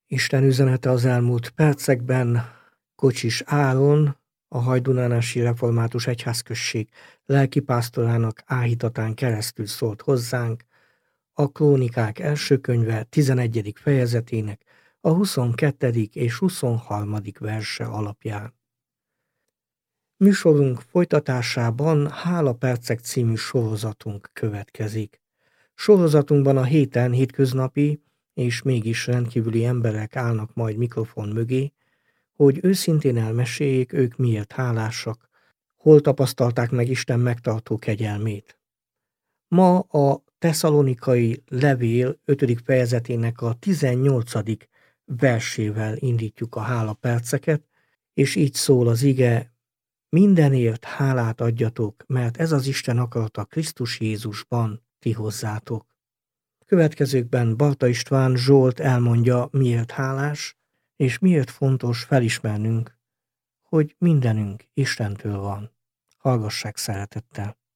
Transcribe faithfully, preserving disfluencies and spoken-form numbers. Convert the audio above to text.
Isten üzenete az elmúlt percekben. Kocsis Áron, a Hajdúnánási Református Egyházközség lelkipásztorának áhítatán keresztül szólt hozzánk a Krónikák első könyve tizenegyedik fejezetének a huszonkettedik és huszonharmadik verse alapján. Műsorunk folytatásában Hálapercek című sorozatunk következik. Sorozatunkban a héten hétköznapi és mégis rendkívüli emberek állnak majd mikrofon mögé, hogy őszintén elmeséljék, ők miért hálásak, hol tapasztalták meg Isten megtartó kegyelmét. Ma a Tesszalonikai levél ötödik fejezetének a tizennyolcadik versével indítjuk a hálaperceket, és így szól az ige: mindenért hálát adjatok, mert ez az Isten akarata Krisztus Jézusban ti hozzátok. Következőkben Barta István Zsolt elmondja, miért hálás, és miért fontos felismernünk, hogy mindenünk Istentől van. Hallgassák szeretettel!